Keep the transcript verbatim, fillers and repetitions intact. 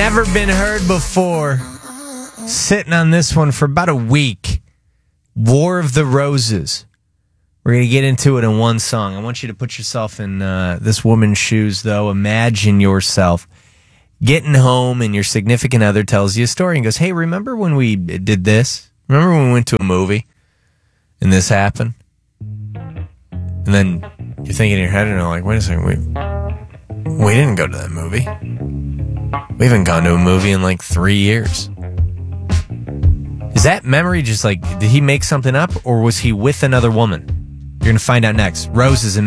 Never been heard before. Sitting on this one for about a week. War of the Roses. We're going to get into it in one song. I want you to put yourself in uh, this woman's shoes, though. Imagine yourself getting home and your significant other tells you a story and goes, hey, remember when we did this? Remember when we went to a movie and this happened? And then you're thinking in your head, and you're like, wait a second, we, we didn't go to that movie. We haven't gone to a movie in like three years. Is that memory just like, did he make something up, or was he with another woman? You're going to find out next. Roses and